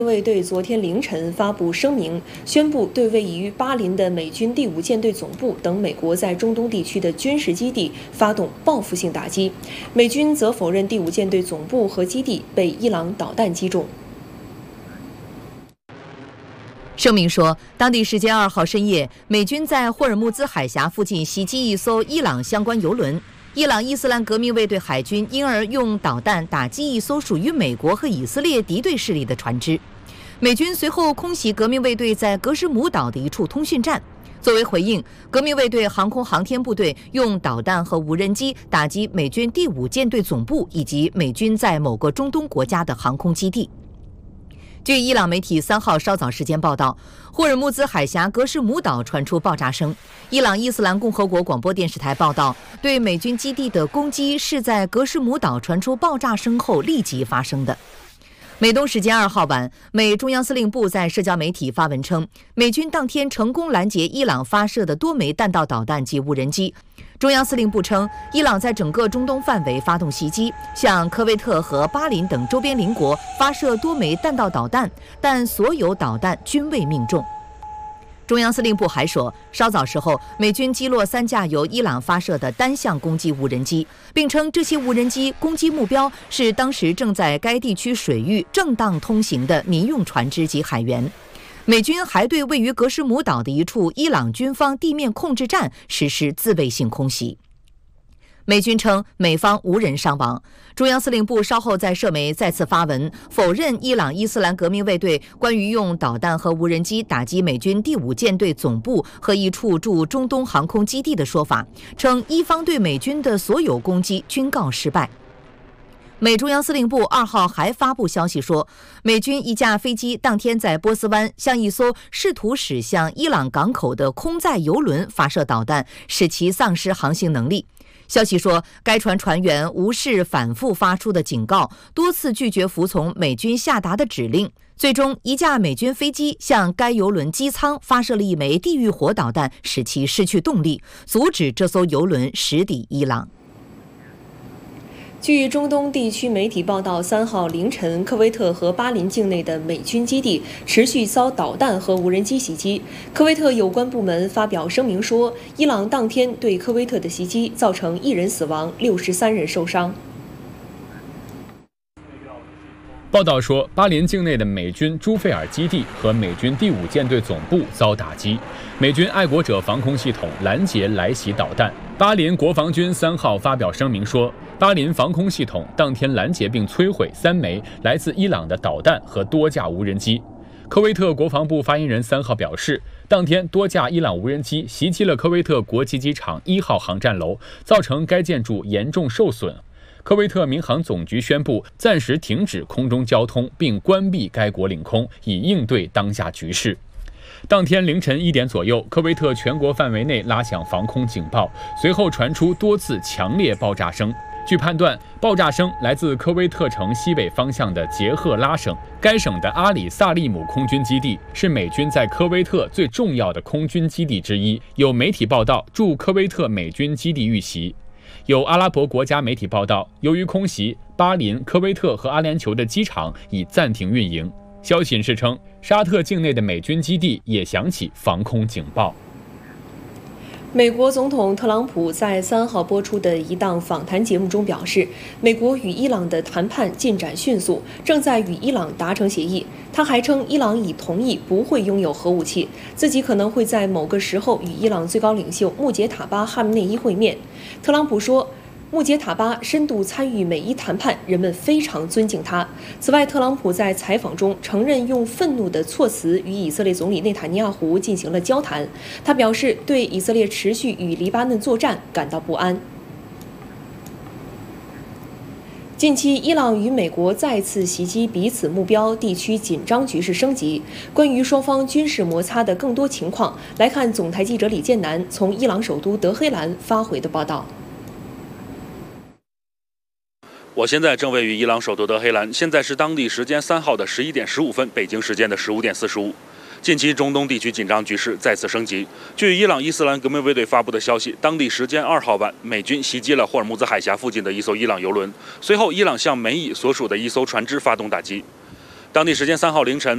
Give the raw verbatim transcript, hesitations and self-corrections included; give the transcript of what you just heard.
卫队昨天凌晨发布声明，宣布对位于巴林的美军第五舰队总部等美国在中东地区的军事基地发动报复性打击。美军则否认第五舰队总部和基地被伊朗导弹击中。 声明说，当地时间二号深夜，美军在霍尔木兹海峡附近袭击一艘伊朗相关油轮。伊朗伊斯兰革命卫队海军因而用导弹打击一艘属于美国和以色列敌对势力的船只。美军随后空袭革命卫队在格什姆岛的一处通讯站。作为回应，革命卫队航空航天部队用导弹和无人机打击美军第五舰队总部以及美军在某个中东国家的航空基地。据伊朗媒体三号稍早时间报道，霍尔木兹海峡格什姆岛传出爆炸声。伊朗伊斯兰共和国广播电视台报道，对美军基地的攻击是在格什姆岛传出爆炸声后立即发生的。美东时间二号晚，美中央司令部在社交媒体发文称，美军当天成功拦截伊朗发射的多枚弹道导弹及无人机。中央司令部称，伊朗在整个中东范围发动袭击，向科威特和巴林等周边邻国发射多枚弹道导弹，但所有导弹均未命中。中央司令部还说，稍早时候，美军击落三架由伊朗发射的单向攻击无人机，并称这些无人机攻击目标是当时正在该地区水域正当通行的民用船只及海员。美军还对位于格什姆岛的一处伊朗军方地面控制站实施自卫性空袭。美军称美方无人伤亡。中央司令部稍后在社媒再次发文否认伊朗伊斯兰革命卫队关于用导弹和无人机打击美军第五舰队总部和一处驻中东航空基地的说法，称伊方对美军的所有攻击均告失败。美中央司令部二号还发布消息说，美军一架飞机当天在波斯湾向一艘试图驶向伊朗港口的空载油轮发射导弹，使其丧失航行能力。消息说，该船船员无视反复发出的警告，多次拒绝服从美军下达的指令。最终，一架美军飞机向该油轮机舱发射了一枚地狱火导弹，使其失去动力，阻止这艘油轮驶抵伊朗。 据中东地区媒体报道，三号凌晨，科威特和巴林境内的美军基地持续遭导弹和无人机袭击。科威特有关部门发表声明说，伊朗当天对科威特的袭击造成一人死亡，六十三人受伤。 报道说，巴林境内的美军朱费尔基地和美军第五舰队总部遭打击，美军爱国者防空系统拦截来袭导弹。巴林国防军三号发表声明说，巴林防空系统当天拦截并摧毁三枚来自伊朗的导弹和多架无人机。科威特国防部发言人三号表示，当天多架伊朗无人机袭击了科威特国际机场一号航站楼，造成该建筑严重受损。科威特民航总局宣布暂时停止空中交通，并关闭该国领空，以应对当下局势。当天凌晨一点左右，科威特全国范围内拉响防空警报，随后传出多次强烈爆炸声。据判断，爆炸声来自科威特城西北方向的杰赫拉省。该省的阿里萨利姆空军基地是美军在科威特最重要的空军基地之一。有媒体报道，驻科威特美军基地遇袭。有阿拉伯国家媒体报道，由于空袭，巴林、科威特和阿联酋的机场已暂停运营。消息人士称，沙特境内的美军基地也响起防空警报。 美国总统特朗普在三号播出的一档访谈节目中表示，美国与伊朗的谈判进展迅速，正在与伊朗达成协议。他还称，伊朗已同意不会拥有核武器，自己可能会在某个时候与伊朗最高领袖穆杰塔巴·哈梅内伊会面。特朗普说，穆杰塔巴深度参与美伊谈判，人们非常尊敬他。此外，特朗普在采访中承认用愤怒的措辞与以色列总理内塔尼亚胡进行了交谈。他表示对以色列持续与黎巴嫩作战感到不安。近期，伊朗与美国再次袭击彼此目标，地区紧张局势升级。关于双方军事摩擦的更多情况，来看总台记者李建南从伊朗首都德黑兰发回的报道。 我现在正位于伊朗首都德黑兰，现在是当地时间三号的十一点十五分，北京时间的十五点四十五。近期中东地区紧张局势再次升级。据伊朗伊斯兰革命卫队发布的消息，当地时间二号晚，美军袭击了霍尔木兹海峡附近的一艘伊朗油轮，随后伊朗向美以所属的一艘船只发动打击。当地时间三号凌晨。